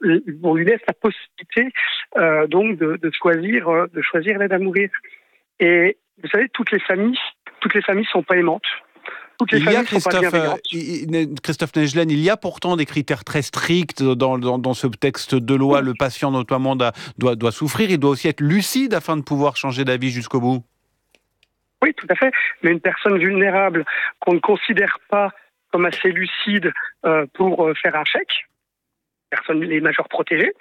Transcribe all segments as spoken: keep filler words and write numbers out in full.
on lui laisse la possibilité euh, donc de, de choisir euh, de choisir l'aide à mourir. Et vous savez, toutes les familles, toutes les familles sont pas aimantes. Toutes les il y a, familles sont pas bienveillantes. Euh, Christophe Nejlen, il y a pourtant des critères très stricts dans, dans, dans ce texte de loi. Le patient notamment doit, doit, doit souffrir, il doit aussi être lucide afin de pouvoir changer d'avis jusqu'au bout. Oui, tout à fait. Mais une personne vulnérable qu'on ne considère pas comme assez lucide euh, pour euh, faire un chèque, personne, les majeurs protégés,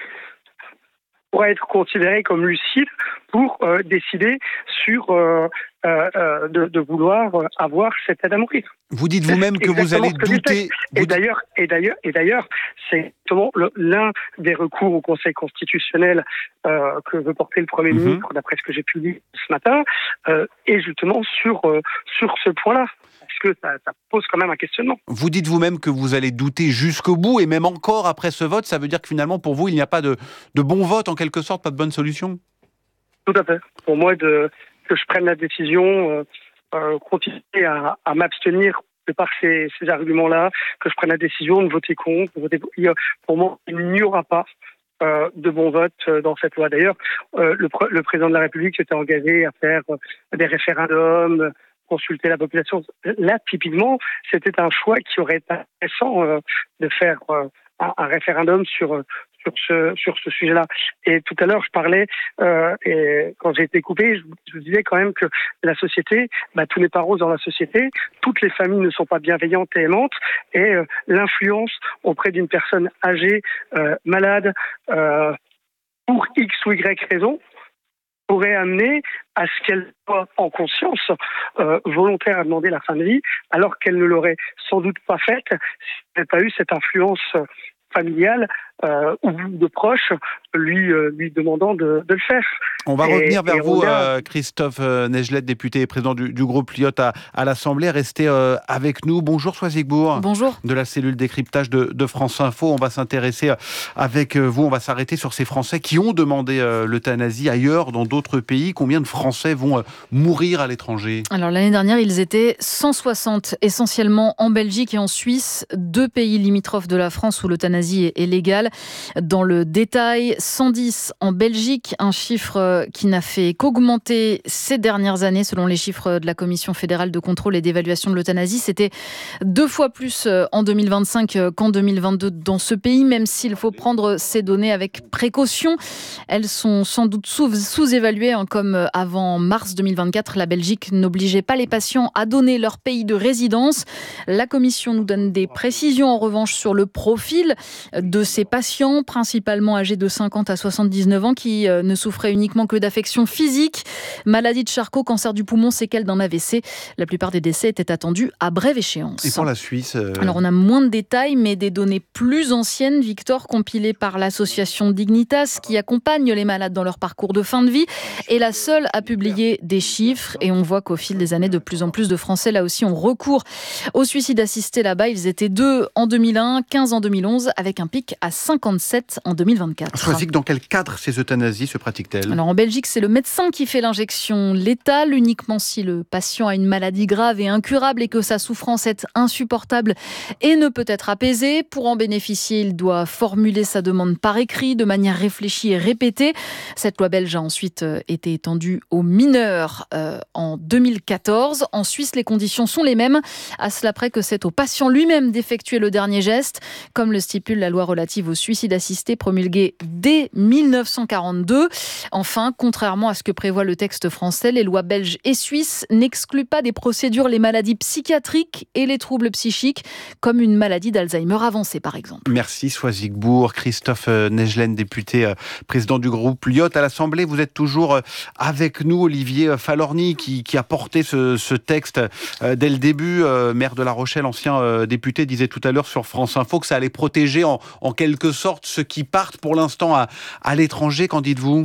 pourrait être considérée comme lucide pour euh, décider sur euh, euh, de, de vouloir avoir cette aide à mourir. Vous dites vous-même que vous allez douter. Et d'ailleurs, et d'ailleurs, et d'ailleurs, c'est justement le, l'un des recours au Conseil constitutionnel euh, que veut porter le Premier mm-hmm. ministre, d'après ce que j'ai pu lire ce matin, euh, est justement sur euh, sur ce point-là. Que ça, ça pose quand même un questionnement. Vous dites vous-même que vous allez douter jusqu'au bout, et même encore après ce vote, ça veut dire que finalement, pour vous, il n'y a pas de, de bon vote, en quelque sorte, pas de bonne solution? Tout à fait. Pour moi, de, que je prenne la décision, euh, euh, continuer à, à m'abstenir de par ces, ces arguments-là, que je prenne la décision de voter contre. De voter pour, pour moi, il n'y aura pas Euh, de bon vote euh, dans cette loi. D'ailleurs, euh, le, le président de la République s'était engagé à faire euh, des référendums, euh, consulter la population. Là, typiquement, c'était un choix qui aurait été intéressant euh, de faire euh, un, un référendum sur euh, sur ce sur ce sujet-là. Et tout à l'heure, je parlais euh, et quand j'ai été coupé, je, je vous disais quand même que la société, bah, tout n'est pas rose dans la société. Toutes les familles ne sont pas bienveillantes et aimantes, et euh, l'influence auprès d'une personne âgée, euh, malade, euh, pour X ou Y raison, pourrait amener à ce qu'elle soit en conscience euh, volontaire à demander la fin de vie, alors qu'elle ne l'aurait sans doute pas faite si elle n'avait pas eu cette influence familiale euh, ou de proches lui, euh, lui demandant de, de le faire. On va et, revenir vers vous, a... euh, Christophe Nejlen, député et président du, du groupe Lyotte à, à l'Assemblée. Restez euh, avec nous. Bonjour Soisigbourg. Bonjour. De la cellule décryptage de, de France Info. On va s'intéresser avec vous, on va s'arrêter sur ces Français qui ont demandé euh, l'euthanasie ailleurs, dans d'autres pays. Combien de Français vont euh, mourir à l'étranger? Alors l'année dernière, ils étaient cent soixante, essentiellement en Belgique et en Suisse, deux pays limitrophes de la France où l'euthanasie est, est légale. Dans le détail, cent dix en Belgique, un chiffre qui n'a fait qu'augmenter ces dernières années selon les chiffres de la Commission fédérale de contrôle et d'évaluation de l'euthanasie. C'était deux fois plus en deux mille vingt-cinq qu'en deux mille vingt-deux dans ce pays, même s'il faut prendre ces données avec précaution. Elles sont sans doute sous- sous-évaluées, hein, comme avant mars deux mille vingt-quatre, la Belgique n'obligeait pas les patients à donner leur pays de résidence. La Commission nous donne des précisions en revanche sur le profil de ces patients, principalement âgés de cinquante à soixante-dix-neuf ans, qui euh, ne souffraient uniquement que d'affections physiques, maladie de Charcot, cancer du poumon, séquelles d'un A V C. La plupart des décès étaient attendus à brève échéance. Et pour la Suisse euh... Alors on a moins de détails, mais des données plus anciennes, Victor, compilées par l'association Dignitas, qui accompagne les malades dans leur parcours de fin de vie, est la seule à publier des chiffres. Et on voit qu'au fil des années, de plus en plus de Français, là aussi, ont recours au suicide assisté là-bas. Ils étaient deux en deux mille un, quinze en deux mille onze, avec un pic à cinquante-sept en deux mille vingt-quatre. Soisic, dans quel cadre ces euthanasies se pratiquent-elles? Alors en Belgique, c'est le médecin qui fait l'injection létale, uniquement si le patient a une maladie grave et incurable et que sa souffrance est insupportable et ne peut être apaisée. Pour en bénéficier, il doit formuler sa demande par écrit, de manière réfléchie et répétée. Cette loi belge a ensuite été étendue aux mineurs euh, en deux mille quatorze. En Suisse, les conditions sont les mêmes, à cela près que c'est au patient lui-même d'effectuer le dernier geste, comme le stipule la loi relative au suicide assisté promulguée dès mille neuf cent quarante-deux. Enfin, contrairement à ce que prévoit le texte français, les lois belges et suisses n'excluent pas des procédures les maladies psychiatriques et les troubles psychiques, comme une maladie d'Alzheimer avancée par exemple. Merci Soisigbourg. Christophe Nejlen, député, président du groupe Lyotte à l'Assemblée. Vous êtes toujours avec nous, Olivier Falorni, qui, qui a porté ce, ce texte dès le début. Maire de La Rochelle, ancien député, disait tout à l'heure sur France Info que ça allait protéger en, en quelque sorte ceux qui partent pour l'instant à, à l'étranger. Qu'en dites-vous?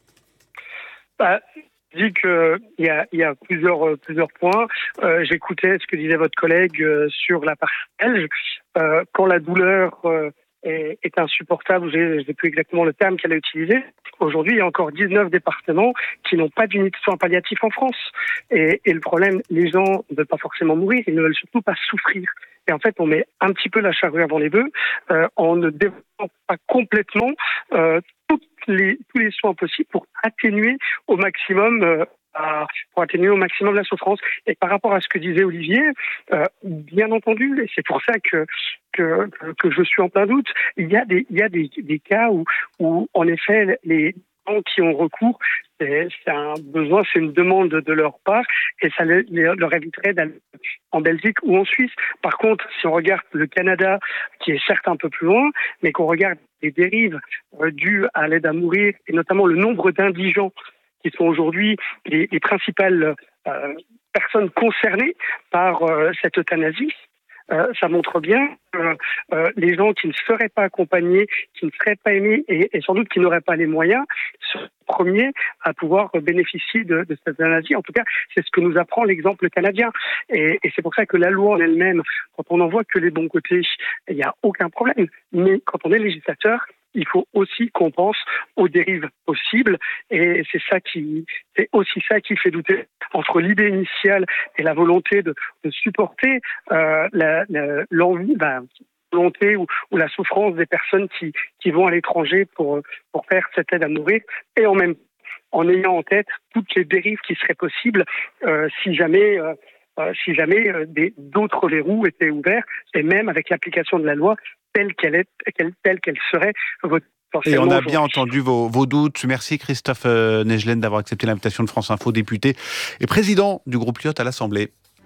Bah, je dis qu'il y a, il y a plusieurs, plusieurs points. Euh, j'écoutais ce que disait votre collègue euh, sur la partie belge. Euh, quand la douleur euh, est, est insupportable, je ne sais plus exactement le terme qu'elle a utilisé. Aujourd'hui, il y a encore dix-neuf départements qui n'ont pas d'unité de soins palliatifs en France. Et, et le problème, les gens ne veulent pas forcément mourir, ils ne veulent surtout pas souffrir. Et en fait, on met un petit peu la charrue avant les bœufs euh, en ne développant pas complètement euh, toutes les, tous les soins possibles pour atténuer au maximum euh, À, pour atténuer au maximum la souffrance. Et par rapport à ce que disait Olivier, euh, bien entendu, et c'est pour ça que, que que je suis en plein doute, il y a des il y a des, des cas où où en effet les gens qui ont recours, c'est, c'est un besoin, c'est une demande de leur part, et ça les, leur éviterait d'aller en Belgique ou en Suisse. Par contre, si on regarde le Canada, qui est certes un peu plus loin, mais qu'on regarde les dérives euh, dues à l'aide à mourir, et notamment le nombre d'indigents qui sont aujourd'hui les, les principales euh, personnes concernées par euh, cette euthanasie, euh, ça montre bien que euh, les gens qui ne seraient pas accompagnés, qui ne seraient pas aimés et, et sans doute qui n'auraient pas les moyens, sont les premiers à pouvoir bénéficier de, de cette euthanasie. En tout cas, c'est ce que nous apprend l'exemple canadien. Et, et c'est pour ça que la loi en elle-même, quand on n'en voit que les bons côtés, il n'y a aucun problème. Mais quand on est législateur, il faut aussi qu'on pense aux dérives possibles, et c'est ça qui, c'est aussi ça qui fait douter entre l'idée initiale et la volonté de, de supporter euh, la, la, l'envie, ben, volonté ou, ou la souffrance des personnes qui, qui vont à l'étranger pour pour faire cette aide à mourir, et en même en ayant en tête toutes les dérives qui seraient possibles euh, si jamais euh, euh, si jamais euh, des, d'autres verrous étaient ouverts, et même avec l'application de la loi telle qu'elle est, telle, telle qu'elle serait votre. Et on a bien entendu vos, vos doutes. Merci Christophe Nejlen d'avoir accepté l'invitation de France Info, député et président du groupe Lyot à l'Assemblée.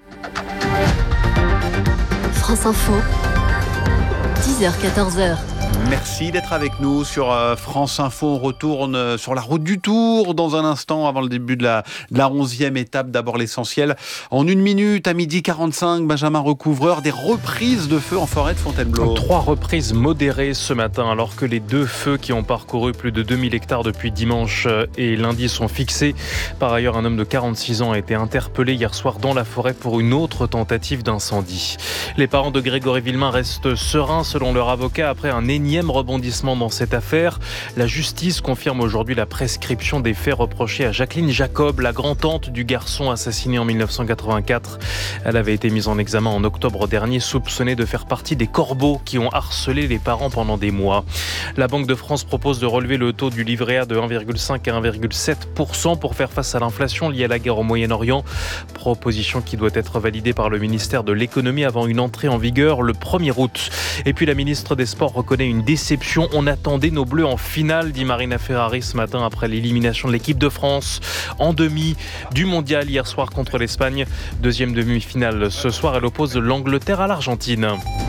France Info, dix heures quatorze heures. Merci d'être avec nous sur France Info. On retourne sur la route du Tour dans un instant avant le début de la, de la onzième étape. D'abord l'essentiel. En une minute, à midi quarante-cinq, Benjamin Recouvreur, des reprises de feu en forêt de Fontainebleau. Trois reprises modérées ce matin, alors que les deux feux qui ont parcouru plus de deux mille hectares depuis dimanche et lundi sont fixés. Par ailleurs, un homme de quarante-six ans a été interpellé hier soir dans la forêt pour une autre tentative d'incendie. Les parents de Grégory Villemain restent sereins selon leur avocat après un énième rebondissement dans cette affaire. La justice confirme aujourd'hui la prescription des faits reprochés à Jacqueline Jacob, la grand-tante du garçon assassiné en dix-neuf cent quatre-vingt-quatre. Elle avait été mise en examen en octobre dernier, soupçonnée de faire partie des corbeaux qui ont harcelé les parents pendant des mois. La Banque de France propose de relever le taux du livret A de un virgule cinq à un virgule sept pour cent pour faire face à l'inflation liée à la guerre au Moyen-Orient. Proposition qui doit être validée par le ministère de l'Économie avant une entrée en vigueur le premier août. Et puis la ministre des Sports reconnaît une déception. On attendait nos Bleus en finale, dit Marina Ferrari ce matin après l'élimination de l'équipe de France en demi du mondial hier soir contre l'Espagne. Deuxième demi-finale ce soir, elle oppose l'Angleterre à l'Argentine.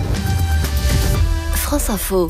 France Info.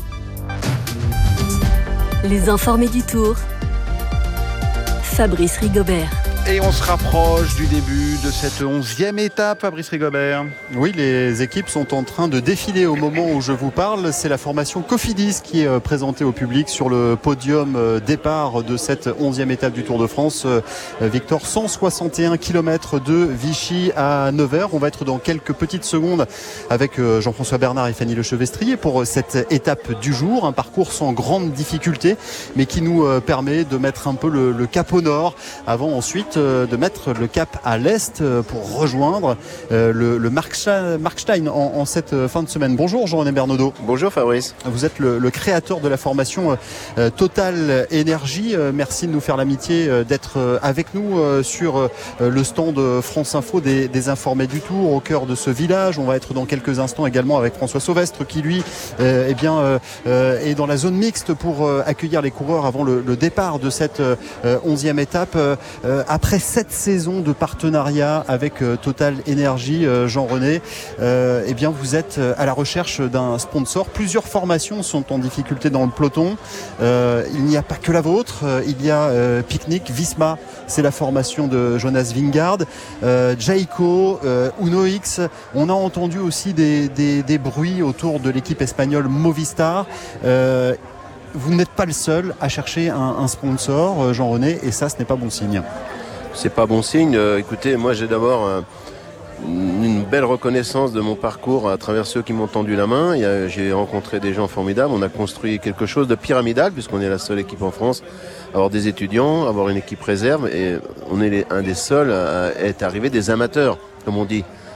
Les informés du Tour. Fabrice Rigobert. Et on se rapproche du début de cette onzième étape, Fabrice Rigobert. Oui, les équipes sont en train de défiler au moment où je vous parle. C'est la formation Cofidis qui est présentée au public sur le podium départ de cette onzième étape du Tour de France. Victor, cent soixante et un kilomètres de Vichy à Nevers. On va être dans quelques petites secondes avec Jean-François Bernard et Fanny Lechevestrier pour cette étape du jour. Un parcours sans grande difficulté, mais qui nous permet de mettre un peu le, le cap au nord avant ensuite de mettre le cap à l'est pour rejoindre le, le Markstein en, en cette fin de semaine. Bonjour Jean-René Bernaudot. Bonjour Fabrice. Vous êtes le, le créateur de la formation euh, Total Énergie. Euh, merci de nous faire l'amitié euh, d'être euh, avec nous euh, sur euh, le stand France Info des, des informés du Tour au cœur de ce village. On va être dans quelques instants également avec François Sauvestre qui lui euh, eh bien, euh, euh, est dans la zone mixte pour euh, accueillir les coureurs avant le, le départ de cette euh, onzième étape. Euh, après Après sept saisons de partenariat avec euh, Total Énergie, euh, Jean-René, euh, eh bien vous êtes à la recherche d'un sponsor. Plusieurs formations sont en difficulté dans le peloton. Euh, il n'y a pas que la vôtre. Euh, il y a euh, Picnic, Visma, c'est la formation de Jonas Vingegaard, euh, Jayco, euh, Uno X. On a entendu aussi des, des, des bruits autour de l'équipe espagnole Movistar. Euh, vous n'êtes pas le seul à chercher un, un sponsor, Jean-René, et ça, ce n'est pas bon signe. C'est pas bon signe. Euh, écoutez, moi j'ai d'abord euh, une belle reconnaissance de mon parcours à travers ceux qui m'ont tendu la main. Il y a, j'ai rencontré des gens formidables. On a construit quelque chose de pyramidal puisqu'on est la seule équipe en France à avoir des étudiants, à avoir une équipe réserve et on est les, un des seuls à être arrivé des amateurs, comme on dit.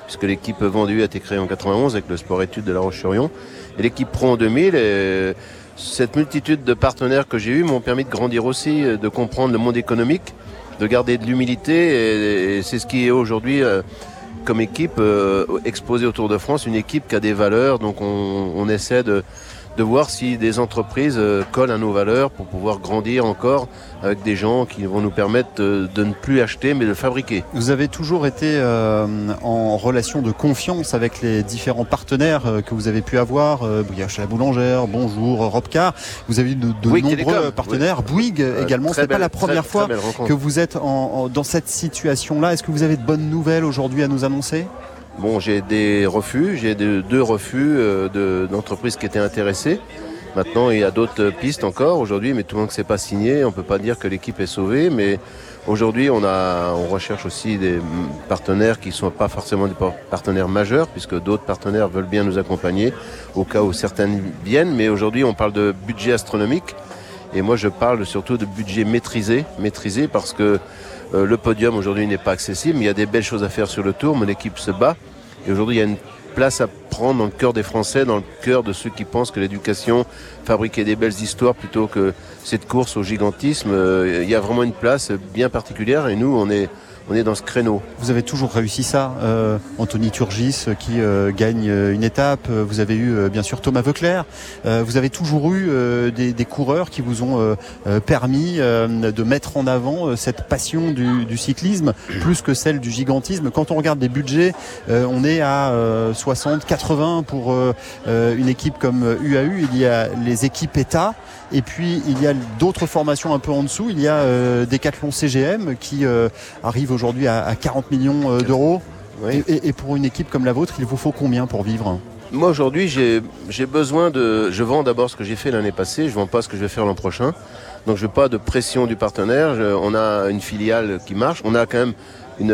puisque l'équipe vendue a été créée en quatre-vingt-onze avec le sport-études de La Roche-sur-Yon. Et l'équipe pro en deux mille, et cette multitude de partenaires que j'ai eus m'ont permis de grandir aussi, de comprendre le monde économique, de garder de l'humilité, et c'est ce qui est aujourd'hui euh, comme équipe euh, exposée au Tour de France, une équipe qui a des valeurs, donc on, on essaie de, de voir si des entreprises euh, collent à nos valeurs pour pouvoir grandir encore avec des gens qui vont nous permettre de, de ne plus acheter mais de fabriquer. Vous avez toujours été euh, en relation de confiance avec les différents partenaires euh, que vous avez pu avoir, euh, Brioche la Boulangère, Bonjour, Europcar. Vous avez eu de, de Bouygues nombreux Télécom, partenaires, oui. Bouygues euh, également. C'est belle, pas la première très, fois très que vous êtes en, en, dans cette situation-là. Est-ce que vous avez de bonnes nouvelles aujourd'hui à nous annoncer ? Bon, j'ai des refus, j'ai de, deux refus euh, de, d'entreprises qui étaient intéressées. Maintenant, il y a d'autres pistes encore aujourd'hui, mais tout le monde ne s'est pas signé. On ne peut pas dire que l'équipe est sauvée, mais aujourd'hui, on, a, on recherche aussi des partenaires qui ne sont pas forcément des partenaires majeurs, puisque d'autres partenaires veulent bien nous accompagner au cas où certaines viennent. Mais aujourd'hui, on parle de budget astronomique. Et moi, je parle surtout de budget maîtrisé, maîtrisé parce que euh, le podium aujourd'hui n'est pas accessible. Il y a des belles choses à faire sur le Tour. Mon équipe se bat. Et aujourd'hui, il y a une place à prendre dans le cœur des Français, dans le cœur de ceux qui pensent que l'éducation, fabriquer des belles histoires plutôt que cette course au gigantisme, euh, il y a vraiment une place bien particulière et nous, on est, on est dans ce créneau. Vous avez toujours réussi ça, euh, Anthony Turgis qui euh, gagne une étape, vous avez eu euh, bien sûr Thomas Voeckler, euh, vous avez toujours eu euh, des, des coureurs qui vous ont euh, permis euh, de mettre en avant euh, cette passion du, du cyclisme plus que celle du gigantisme. Quand on regarde les budgets, euh, on est à euh, soixante, quatre-vingts pour euh, euh, une équipe comme U A U, il y a les équipes État et puis il y a d'autres formations un peu en dessous, il y a euh, Decathlon C G M qui euh, arrive aujourd'hui à, à quarante millions euh, d'euros. Oui. Et, et pour une équipe comme la vôtre, il vous faut combien pour vivre ? Moi aujourd'hui, j'ai, j'ai besoin de... Je vends d'abord ce que j'ai fait l'année passée, je ne vends pas ce que je vais faire l'an prochain. Donc je veux pas de pression du partenaire. Je, on a une filiale qui marche. On a quand même une,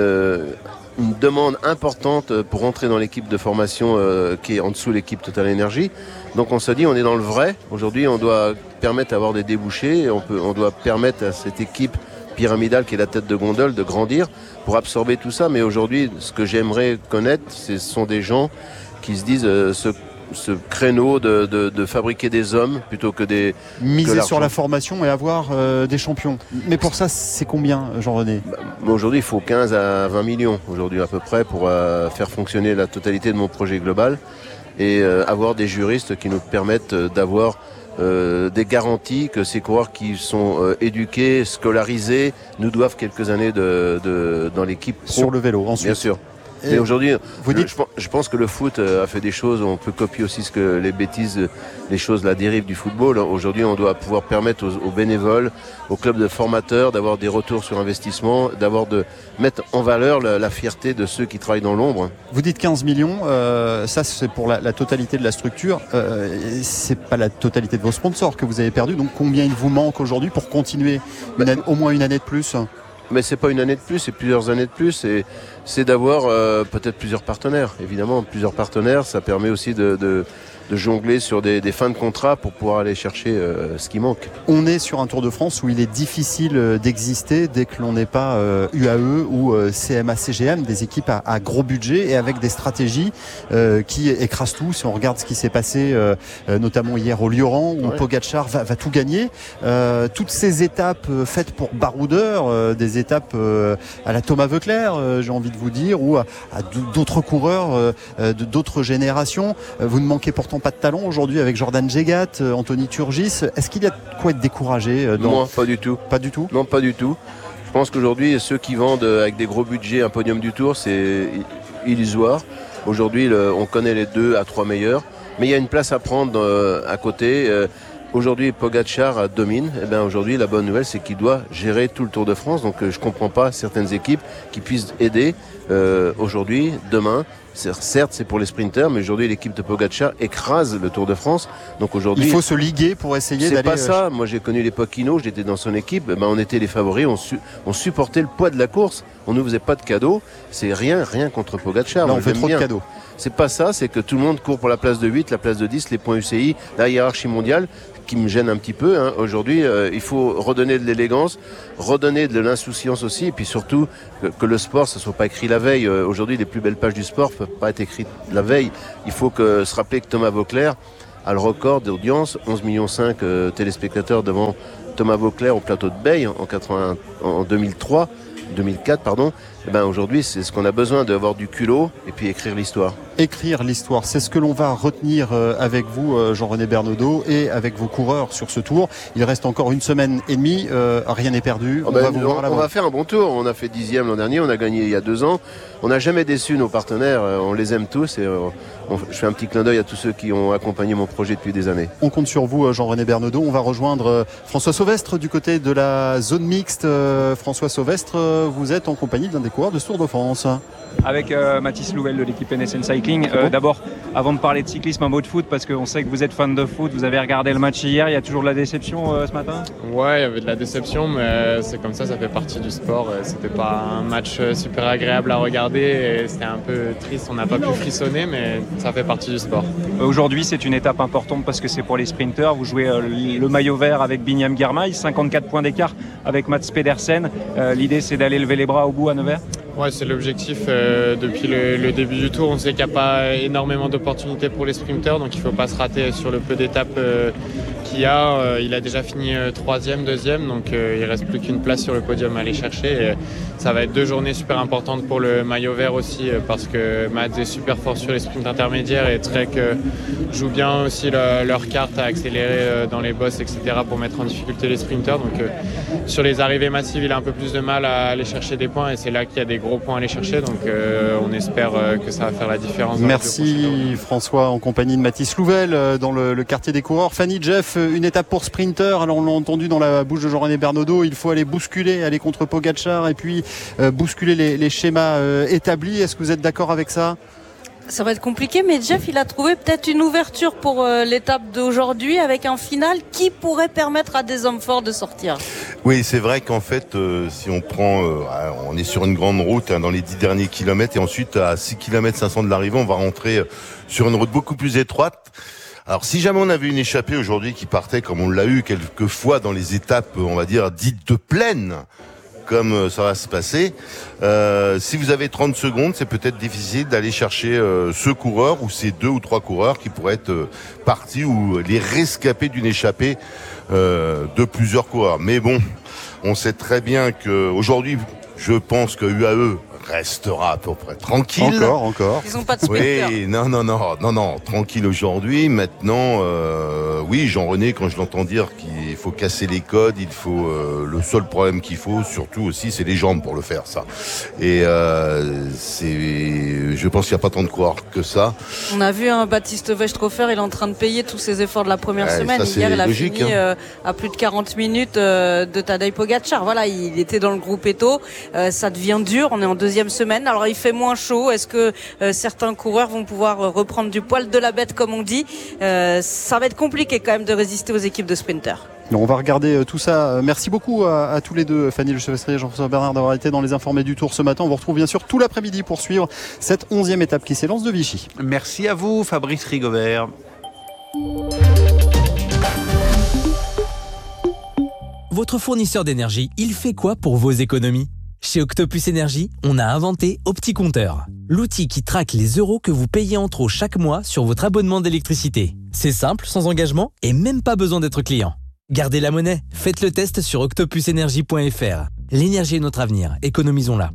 une demande importante pour rentrer dans l'équipe de formation euh, qui est en dessous de l'équipe Total Energy. Donc on se dit on est dans le vrai. Aujourd'hui on doit permettre d'avoir des débouchés. On, peut, on doit permettre à cette équipe pyramidale qui est la tête de gondole de grandir pour absorber tout ça. Mais aujourd'hui ce que j'aimerais connaître, ce sont des gens qui se disent euh, ce ce créneau de, de, de fabriquer des hommes plutôt que des... Miser que sur la formation et avoir euh, des champions. Mais pour ça, c'est combien, Jean-René ? bah, Aujourd'hui, il faut quinze à vingt millions, aujourd'hui à peu près, pour euh, faire fonctionner la totalité de mon projet global et euh, avoir des juristes qui nous permettent d'avoir euh, des garanties que ces coureurs qui sont euh, éduqués, scolarisés, nous doivent quelques années de, de, dans l'équipe pro. Sur le vélo, ensuite. Bien sûr. Mais aujourd'hui, vous dites... je, je pense que le foot a fait des choses, on peut copier aussi ce que les bêtises, les choses, la dérive du football. Aujourd'hui, on doit pouvoir permettre aux, aux bénévoles, aux clubs de formateurs d'avoir des retours sur investissement, d'avoir de mettre en valeur la, la fierté de ceux qui travaillent dans l'ombre. Vous dites quinze millions, euh, ça c'est pour la, la totalité de la structure, euh, c'est pas la totalité de vos sponsors que vous avez perdu, donc combien il vous manque aujourd'hui pour continuer une bah, année, au moins une année de plus ? Mais c'est pas une année de plus, c'est plusieurs années de plus. Et c'est d'avoir euh, peut-être plusieurs partenaires. Évidemment, plusieurs partenaires, ça permet aussi de, de, de jongler sur des, des fins de contrat pour pouvoir aller chercher euh, ce qui manque. On est sur un Tour de France où il est difficile d'exister dès que l'on n'est pas euh, U A E ou euh, C M A C G M, des équipes à, à gros budget et avec des stratégies euh, qui écrasent tout. Si on regarde ce qui s'est passé euh, notamment hier au Lioran où ouais. Pogacar va, va tout gagner. Euh, toutes ces étapes euh, faites pour baroudeurs, euh, des étapes euh, à la Thomas Voeckler, euh, j'ai envie de vous dire, ou à, à d'autres coureurs euh, de d'autres générations. Euh, vous ne manquez pourtant pas de talent aujourd'hui avec Jordan Jegat, euh, Anthony Turgis. Est-ce qu'il y a de quoi être découragé euh, dans... Non, pas du tout. Pas du tout. Non, pas du tout. Je pense qu'aujourd'hui, ceux qui vendent avec des gros budgets un podium du Tour, c'est illusoire. Aujourd'hui, le, on connaît les deux à trois meilleurs, mais il y a une place à prendre euh, à côté. Euh, Aujourd'hui, Pogacar domine. Eh bien, aujourd'hui, la bonne nouvelle, c'est qu'il doit gérer tout le Tour de France. Donc, euh, je ne comprends pas certaines équipes qui puissent aider euh, aujourd'hui, demain. Certes, c'est pour les sprinters, mais aujourd'hui, l'équipe de Pogacar écrase le Tour de France. Donc aujourd'hui, il faut se liguer pour essayer d'aller... C'est pas ça. Moi, j'ai connu l'époque Hinault, j'étais dans son équipe. Eh ben, on était les favoris, on, su... on supportait le poids de la course. On ne faisait pas de cadeaux. C'est rien, rien contre Pogacar. Là, on fait trop bien. de cadeaux. C'est pas ça, c'est que tout le monde court pour la place de huit, la place de dix, les points U C I, la hiérarchie mondiale. qui me gêne un petit peu. Hein. Aujourd'hui, euh, il faut redonner de l'élégance, redonner de l'insouciance aussi, et puis surtout que, que le sport, ça ne soit pas écrit la veille. Euh, aujourd'hui, les plus belles pages du sport ne peuvent pas être écrites la veille. Il faut que, se rappeler que Thomas Voeckler a le record d'audience, onze virgule cinq millions euh, téléspectateurs devant Thomas Voeckler au plateau de Beille en, quatre-vingts, en deux mille trois, deux mille quatre, pardon. Et ben aujourd'hui, c'est ce qu'on a besoin, d'avoir du culot et puis écrire l'histoire. Écrire l'histoire, c'est ce que l'on va retenir avec vous, Jean-René Bernodeau, et avec vos coureurs sur ce tour. Il reste encore une semaine et demie, euh, rien n'est perdu. Oh ben, on, va, vous voir on va faire un bon tour. On a fait dixième l'an dernier, on a gagné il y a deux ans. On n'a jamais déçu nos partenaires, on les aime tous et on, je fais un petit clin d'œil à tous ceux qui ont accompagné mon projet depuis des années. On compte sur vous, Jean-René Bernodeau. On va rejoindre François Sauvestre du côté de la zone mixte. François Sauvestre, vous êtes en compagnie d'un des coureurs de ce Tour de France. Avec euh, Mathis Louvel de l'équipe N S N Cycling. Euh, D'abord, avant de parler de cyclisme, un mot de foot, parce qu'on sait que vous êtes fan de foot, vous avez regardé le match hier, il y a toujours de la déception euh, ce matin ? Ouais, il y avait de la déception, mais c'est comme ça, ça fait partie du sport. C'était pas un match super agréable à regarder, et c'était un peu triste, on n'a pas pu frissonner, mais ça fait partie du sport. Aujourd'hui, c'est une étape importante parce que c'est pour les sprinteurs. Vous jouez euh, le maillot vert avec Binyam Girmay, cinquante-quatre points d'écart avec Mats Pedersen. Euh, L'idée, c'est d'aller lever les bras au bout à Nevers ? Ouais, c'est l'objectif euh, depuis le, le début du tour. On sait qu'il n'y a pas énormément d'opportunités pour les sprinteurs, donc il ne faut pas se rater sur le peu d'étapes euh, qu'il y a. Euh, il a déjà fini euh, troisième, deuxième, donc euh, il ne reste plus qu'une place sur le podium à aller chercher. Et, euh, ça va être deux journées super importantes pour le maillot vert aussi, euh, parce que Mads est super fort sur les sprints intermédiaires et Trek euh, joue bien aussi le, leur carte à accélérer euh, dans les bosses, et cetera pour mettre en difficulté les sprinteurs. Donc euh, sur les arrivées massives, il a un peu plus de mal à aller chercher des points et c'est là qu'il y a des gros points à aller chercher, donc euh, on espère euh, que ça va faire la différence. Merci François, en compagnie de Mathis Louvel euh, dans le, le quartier des coureurs. Fanny, Jeff, une étape pour sprinter. Alors on l'a entendu dans la bouche de Jean-René Bernodeau, il faut aller bousculer, aller contre Pogačar et puis euh, bousculer les, les schémas euh, établis. Est-ce que vous êtes d'accord avec ça ? Ça va être compliqué, mais Jeff, il a trouvé peut-être une ouverture pour euh, l'étape d'aujourd'hui avec un final qui pourrait permettre à des hommes forts de sortir. Oui, c'est vrai qu'en fait, euh, si on prend, euh, on est sur une grande route hein, dans les dix derniers kilomètres et ensuite à six kilomètres cinq cents de l'arrivée, on va rentrer sur une route beaucoup plus étroite. Alors, si jamais on avait une échappée aujourd'hui qui partait comme on l'a eu quelquefois dans les étapes, on va dire, dites de plaine, comme ça va se passer, euh, si vous avez trente secondes, c'est peut-être difficile d'aller chercher euh, ce coureur ou ces deux ou trois coureurs qui pourraient être euh, partis ou les rescapés d'une échappée euh, de plusieurs coureurs. Mais bon, on sait très bien qu'aujourd'hui, je pense que U A E restera à peu près tranquille. Encore, encore. Ils n'ont pas de sprinter. Oui, non, non, non, non, non, tranquille aujourd'hui. Maintenant, euh, oui, Jean-René, quand je l'entends dire qu'il faut casser les codes, il faut euh, le seul problème qu'il faut, surtout aussi, c'est les jambes pour le faire, ça. Et euh, c'est, je pense qu'il n'y a pas tant de coureurs que ça. On a vu un hein, Baptiste Weistrofer, il est en train de payer tous ses efforts de la première ouais, semaine. Ça, Hier, il a logique, fini hein. euh, à plus de quarante minutes euh, de Tadej Pogačar. Voilà, il était dans le groupe Eto. Euh, ça devient dur. On est en deuxième semaine. Alors il fait moins chaud. Est-ce que euh, certains coureurs vont pouvoir euh, reprendre du poil de la bête comme on dit? euh, Ça va être compliqué quand même de résister aux équipes de sprinters. On va regarder tout ça. Merci beaucoup à, à tous les deux, Fanny Le Chevestre et Jean-François Bernard, d'avoir été dans les informés du Tour ce matin. On vous retrouve bien sûr tout l'après-midi pour suivre cette onzième étape qui s'élance de Vichy. Merci à vous, Fabrice Rigobert. Votre fournisseur d'énergie, il fait quoi pour vos économies ? Chez Octopus Énergie, on a inventé OptiCompteur, l'outil qui traque les euros que vous payez en trop chaque mois sur votre abonnement d'électricité. C'est simple, sans engagement et même pas besoin d'être client. Gardez la monnaie, faites le test sur octopus énergie point f r. L'énergie est notre avenir, économisons-la.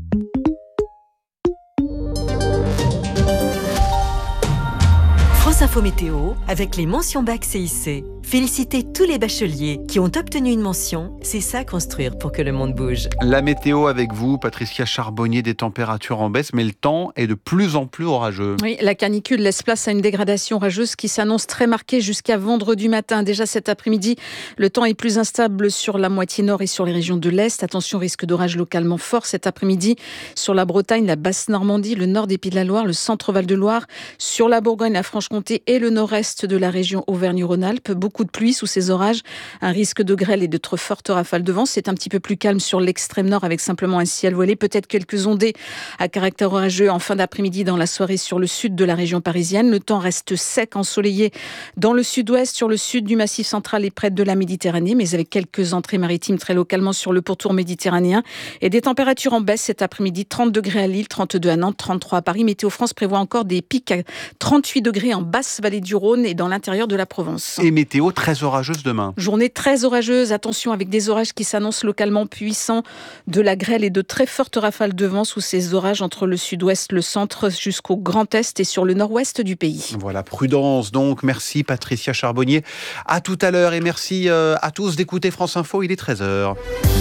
France Info Météo, avec les mentions bac C I C. Félicitez tous les bacheliers qui ont obtenu une mention. C'est ça construire pour que le monde bouge. La météo avec vous, Patricia Charbonnier, des températures en baisse, mais le temps est de plus en plus orageux. Oui, la canicule laisse place à une dégradation orageuse qui s'annonce très marquée jusqu'à vendredi matin. Déjà cet après-midi, le temps est plus instable sur la moitié nord et sur les régions de l'Est. Attention, risque d'orage localement fort cet après-midi sur la Bretagne, la Basse-Normandie, le nord des Pays de la Loire, le centre Val-de-Loire, sur la Bourgogne, la Franche-Comté et le nord-est de la région Auvergne-Rhône-Alpes. Beaucoup beaucoup de pluie sous ces orages, un risque de grêle et de trop fortes rafales de vent. C'est un petit peu plus calme sur l'extrême nord avec simplement un ciel voilé, peut-être quelques ondées à caractère orageux en fin d'après-midi dans la soirée sur le sud de la région parisienne. Le temps reste sec, ensoleillé dans le sud-ouest, sur le sud du Massif central et près de la Méditerranée, mais avec quelques entrées maritimes très localement sur le pourtour méditerranéen et des températures en baisse cet après-midi, trente degrés à Lille, trente-deux à Nantes, trente-trois à Paris. Météo France prévoit encore des pics à trente-huit degrés en basse vallée du Rhône et dans l'intérieur de la Provence. Et météo très orageuse demain. Journée très orageuse, attention avec des orages qui s'annoncent localement puissants, de la grêle et de très fortes rafales de vent sous ces orages entre le sud-ouest, le centre jusqu'au Grand Est et sur le nord-ouest du pays. Voilà, prudence donc. Merci Patricia Charbonnier. À tout à l'heure et merci à tous d'écouter France Info, il est treize heures.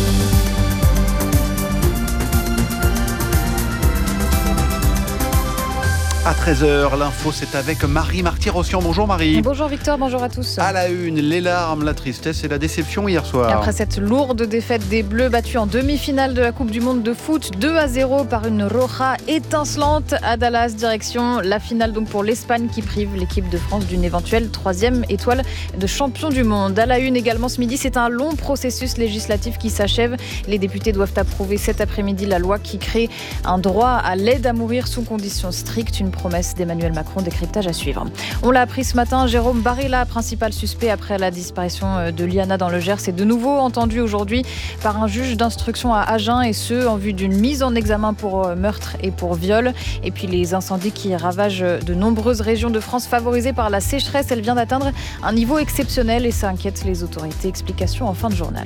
À treize heures, l'info c'est avec Marie Marty-Rossian. Bonjour Marie. Bonjour Victor, bonjour à tous. À la une, les larmes, la tristesse et la déception hier soir. Après cette lourde défaite des Bleus battus en demi-finale de la Coupe du Monde de foot, deux à zéro par une Roja étincelante à Dallas, direction la finale donc pour l'Espagne qui prive l'équipe de France d'une éventuelle troisième étoile de champion du monde. À la une également ce midi, c'est un long processus législatif qui s'achève. Les députés doivent approuver cet après-midi la loi qui crée un droit à l'aide à mourir sous conditions strictes. Une promesse d'Emmanuel Macron, décryptage à suivre. On l'a appris ce matin, Jérôme Barilla, principal suspect après la disparition de Liana dans le Gers, est de nouveau entendu aujourd'hui par un juge d'instruction à Agen, et ce en vue d'une mise en examen pour meurtre et pour viol. Et puis les incendies qui ravagent de nombreuses régions de France favorisées par la sécheresse, elle vient d'atteindre un niveau exceptionnel et ça inquiète les autorités. Explication en fin de journal.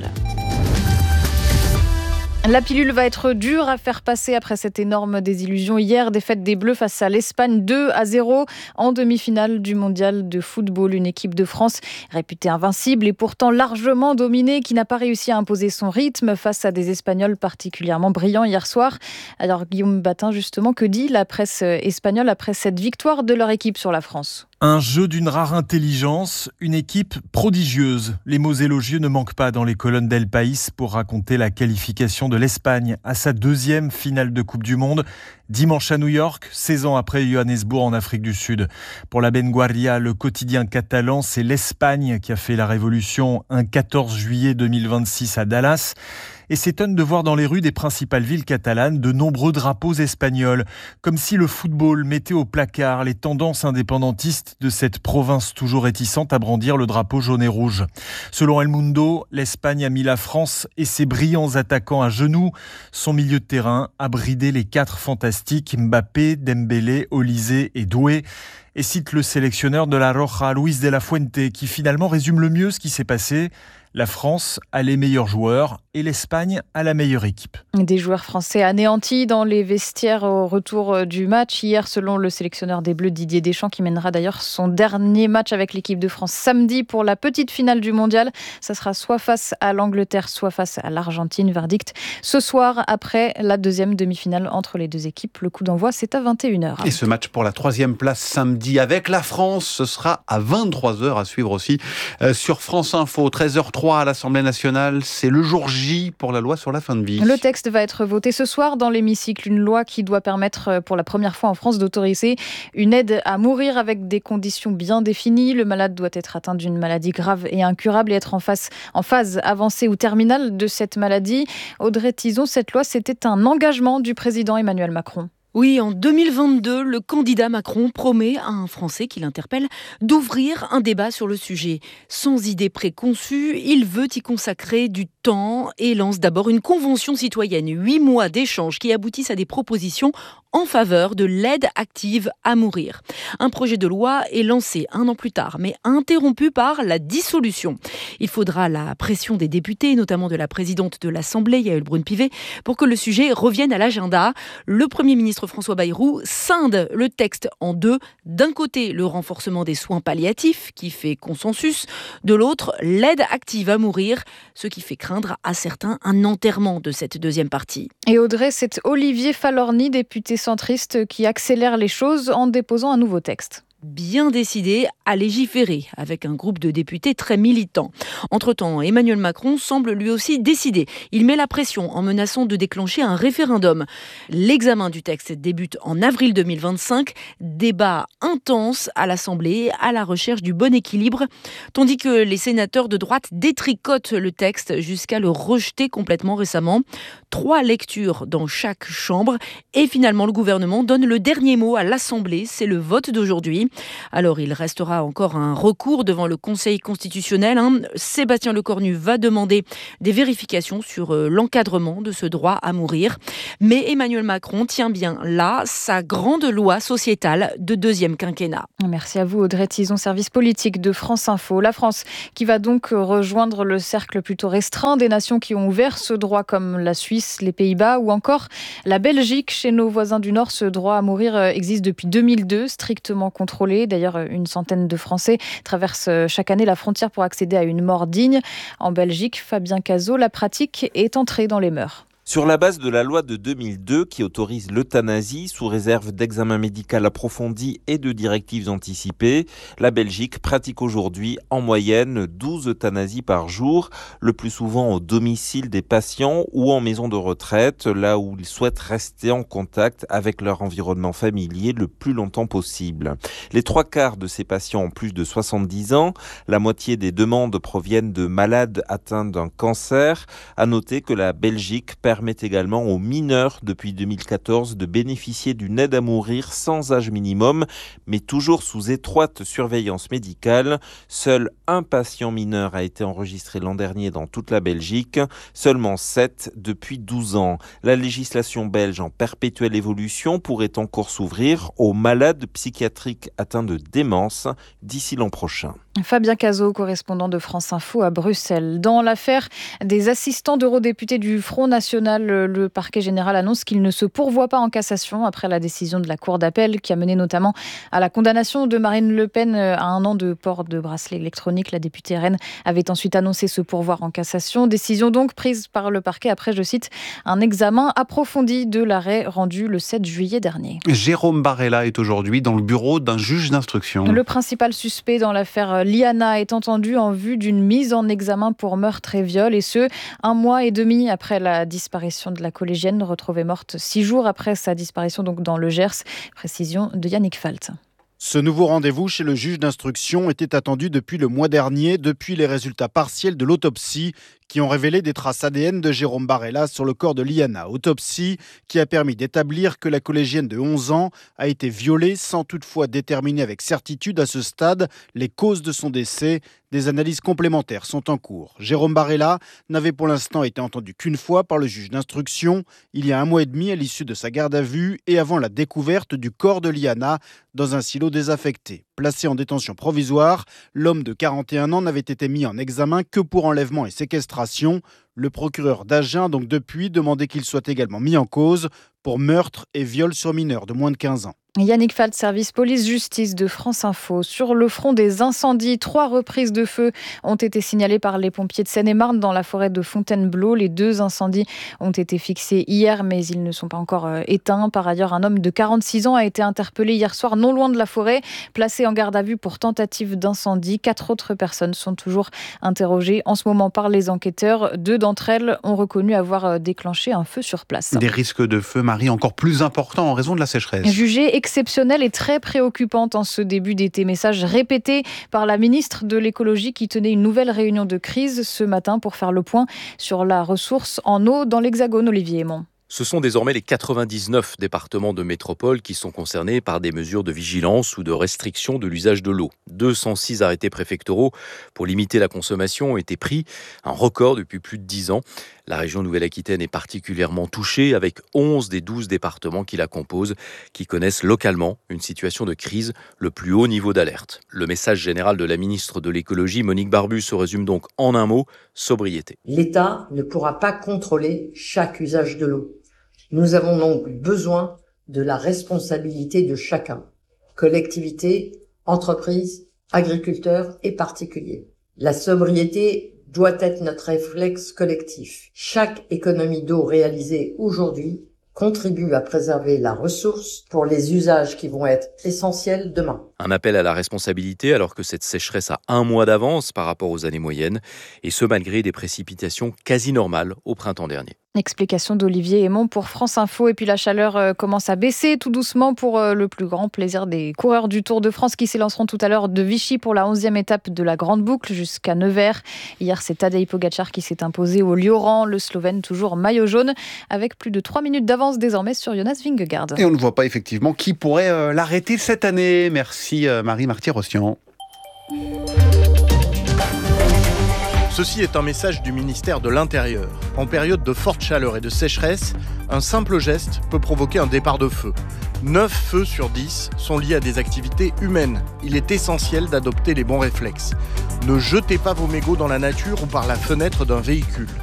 La pilule va être dure à faire passer après cette énorme désillusion hier. Défaite des Bleus face à l'Espagne deux à zéro en demi-finale du mondial de football. Une équipe de France réputée invincible et pourtant largement dominée, qui n'a pas réussi à imposer son rythme face à des Espagnols particulièrement brillants hier soir. Alors Guillaume Batin, justement, que dit la presse espagnole après cette victoire de leur équipe sur la France ? Un jeu d'une rare intelligence, une équipe prodigieuse. Les mots élogieux ne manquent pas dans les colonnes d'El País pour raconter la qualification de l'Espagne à sa deuxième finale de Coupe du Monde. Dimanche à New York, seize ans après Johannesburg en Afrique du Sud. Pour la Vanguardia, le quotidien catalan, c'est l'Espagne qui a fait la révolution un quatorze juillet deux mille vingt-six à Dallas. Et s'étonne de voir dans les rues des principales villes catalanes de nombreux drapeaux espagnols, comme si le football mettait au placard les tendances indépendantistes de cette province toujours réticente à brandir le drapeau jaune et rouge. Selon El Mundo, l'Espagne a mis la France et ses brillants attaquants à genoux. Son milieu de terrain a bridé les quatre fantastiques Mbappé, Dembélé, Olise et Doué. Et cite le sélectionneur de la Roja, Luis de la Fuente, qui finalement résume le mieux ce qui s'est passé. La France a les meilleurs joueurs et l'Espagne a la meilleure équipe. Des joueurs français anéantis dans les vestiaires au retour du match. Hier, selon le sélectionneur des Bleus, Didier Deschamps, qui mènera d'ailleurs son dernier match avec l'équipe de France samedi pour la petite finale du mondial. Ça sera soit face à l'Angleterre, soit face à l'Argentine. Verdict ce soir après la deuxième demi-finale entre les deux équipes. Le coup d'envoi, c'est à vingt et une heures. Et ce match pour la troisième place samedi avec la France, ce sera à vingt-trois heures à suivre aussi euh, sur France Info. treize heures trois à l'Assemblée nationale, c'est le jour J pour la loi sur la fin de vie. Le texte va être voté ce soir dans l'hémicycle. Une loi qui doit permettre pour la première fois en France d'autoriser une aide à mourir avec des conditions bien définies. Le malade doit être atteint d'une maladie grave et incurable et être en phase, en phase avancée ou terminale de cette maladie. Audrey Tizon, cette loi, c'était un engagement du président Emmanuel Macron. Oui, en deux mille vingt-deux, le candidat Macron promet à un Français qui l'interpelle d'ouvrir un débat sur le sujet. Sans idée préconçue, il veut y consacrer du temps et lance d'abord une convention citoyenne. Huit mois d'échanges qui aboutissent à des propositions en faveur de l'aide active à mourir. Un projet de loi est lancé un an plus tard, mais interrompu par la dissolution. Il faudra la pression des députés, notamment de la présidente de l'Assemblée, Yaël Braun-Pivet, pour que le sujet revienne à l'agenda. Le Premier ministre François Bayrou scinde le texte en deux. D'un côté, le renforcement des soins palliatifs, qui fait consensus. De l'autre, l'aide active à mourir, ce qui fait craindre à certains un enterrement de cette deuxième partie. Et Audrey, c'est Olivier Falorni, député centriste, qui accélère les choses en déposant un nouveau texte. bien décidé à légiférer, avec un groupe de députés très militants. Entre-temps, Emmanuel Macron semble lui aussi décidé. Il met la pression en menaçant de déclencher un référendum. L'examen du texte débute en avril deux mille vingt-cinq. Débat intense à l'Assemblée, à la recherche du bon équilibre, tandis que les sénateurs de droite détricotent le texte jusqu'à le rejeter complètement récemment. Trois lectures dans chaque chambre et finalement le gouvernement donne le dernier mot à l'Assemblée. C'est le vote d'aujourd'hui. Alors il restera encore un recours devant le Conseil constitutionnel. Hein. Sébastien Lecornu va demander des vérifications sur euh, l'encadrement de ce droit à mourir. Mais Emmanuel Macron tient bien là sa grande loi sociétale de deuxième quinquennat. Merci à vous Audrey Tison, service politique de France Info. La France qui va donc rejoindre le cercle plutôt restreint des nations qui ont ouvert ce droit comme la Suisse, les Pays-Bas ou encore la Belgique. Chez nos voisins du Nord, ce droit à mourir existe depuis deux mille deux, strictement contrôlé. D'ailleurs, une centaine de Français traversent chaque année la frontière pour accéder à une mort digne. En Belgique, Fabien Cazot, la pratique est entrée dans les mœurs. Sur la base de la loi de deux mille deux qui autorise l'euthanasie sous réserve d'examen médical approfondi et de directives anticipées, la Belgique pratique aujourd'hui en moyenne douze euthanasies par jour, le plus souvent au domicile des patients ou en maison de retraite, là où ils souhaitent rester en contact avec leur environnement familier le plus longtemps possible. Les trois quarts de ces patients ont plus de soixante-dix ans, la moitié des demandes proviennent de malades atteints d'un cancer. À noter que la Belgique permet permet également aux mineurs depuis deux mille quatorze de bénéficier d'une aide à mourir sans âge minimum, mais toujours sous étroite surveillance médicale. Seul un patient mineur a été enregistré l'an dernier dans toute la Belgique, seulement sept depuis douze ans. La législation belge en perpétuelle évolution pourrait encore s'ouvrir aux malades psychiatriques atteints de démence d'ici l'an prochain. Fabien Cazot, correspondant de France Info à Bruxelles. Dans l'affaire des assistants d'eurodéputés du Front National, le parquet général annonce qu'il ne se pourvoit pas en cassation après la décision de la Cour d'appel qui a mené notamment à la condamnation de Marine Le Pen à un an de port de bracelet électronique. La députée R N avait ensuite annoncé se pourvoir en cassation. Décision donc prise par le parquet après, je cite, un examen approfondi de l'arrêt rendu le sept juillet dernier. Jérôme Barella est aujourd'hui dans le bureau d'un juge d'instruction. Le principal suspect dans l'affaire Liana est entendu en vue d'une mise en examen pour meurtre et viol, et ce, un mois et demi après la disparition de la collégienne, retrouvée morte six jours après sa disparition donc dans le Gers. Précision de Yannick Falt. Ce nouveau rendez-vous chez le juge d'instruction était attendu depuis le mois dernier, depuis les résultats partiels de l'autopsie qui ont révélé des traces A D N de Jérôme Barella sur le corps de Liana. Autopsie qui a permis d'établir que la collégienne de onze ans a été violée sans toutefois déterminer avec certitude à ce stade les causes de son décès. Des analyses complémentaires sont en cours. Jérôme Barella n'avait pour l'instant été entendu qu'une fois par le juge d'instruction, il y a un mois et demi à l'issue de sa garde à vue et avant la découverte du corps de Liana dans un silo désaffecté. Placé en détention provisoire, l'homme de quarante et un ans n'avait été mis en examen que pour enlèvement et séquestration. Le procureur d'Agen a donc depuis demandé qu'il soit également mis en cause pour meurtre et viol sur mineur de moins de quinze ans. Yannick Falt, service police-justice de France Info. Sur le front des incendies, trois reprises de feu ont été signalées par les pompiers de Seine-et-Marne dans la forêt de Fontainebleau. Les deux incendies ont été fixés hier, mais ils ne sont pas encore éteints. Par ailleurs, un homme de quarante-six ans a été interpellé hier soir non loin de la forêt, placé en garde à vue pour tentative d'incendie. Quatre autres personnes sont toujours interrogées en ce moment par les enquêteurs. Deux d'entre elles ont reconnu avoir déclenché un feu sur place. Des risques de feu, Marie, encore plus importants en raison de la sécheresse. Jugé exceptionnelle et très préoccupante en ce début d'été. Message répété par la ministre de l'écologie qui tenait une nouvelle réunion de crise ce matin pour faire le point sur la ressource en eau dans l'Hexagone. Olivier Aymon. Ce sont désormais les quatre-vingt-dix-neuf départements de métropole qui sont concernés par des mesures de vigilance ou de restriction de l'usage de l'eau. deux cent six arrêtés préfectoraux pour limiter la consommation ont été pris, un record depuis plus de dix ans. La région Nouvelle-Aquitaine est particulièrement touchée avec onze des douze départements qui la composent, qui connaissent localement une situation de crise, le plus haut niveau d'alerte. Le message général de la ministre de l'écologie, Monique Barbu, se résume donc en un mot, sobriété. L'État ne pourra pas contrôler chaque usage de l'eau. Nous avons donc besoin de la responsabilité de chacun, collectivités, entreprises, agriculteurs et particuliers. La sobriété doit être notre réflexe collectif. Chaque économie d'eau réalisée aujourd'hui contribue à préserver la ressource pour les usages qui vont être essentiels demain. Un appel à la responsabilité alors que cette sécheresse a un mois d'avance par rapport aux années moyennes, et ce malgré des précipitations quasi normales au printemps dernier. Explication d'Olivier Aymon pour France Info. Et puis la chaleur commence à baisser tout doucement pour le plus grand plaisir des coureurs du Tour de France qui s'élanceront tout à l'heure de Vichy pour la onzième étape de la Grande Boucle jusqu'à Nevers. Hier, c'est Tadej Pogačar qui s'est imposé au Lioran, le Slovène toujours maillot jaune, avec plus de trois minutes d'avance désormais sur Jonas Vingegaard. Et on ne voit pas effectivement qui pourrait euh, l'arrêter cette année. Merci euh, Marie Marty-Rossian. Ceci est un message du ministère de l'Intérieur. En période de forte chaleur et de sécheresse, un simple geste peut provoquer un départ de feu. neuf feux sur dix sont liés à des activités humaines. Il est essentiel d'adopter les bons réflexes. Ne jetez pas vos mégots dans la nature ou par la fenêtre d'un véhicule.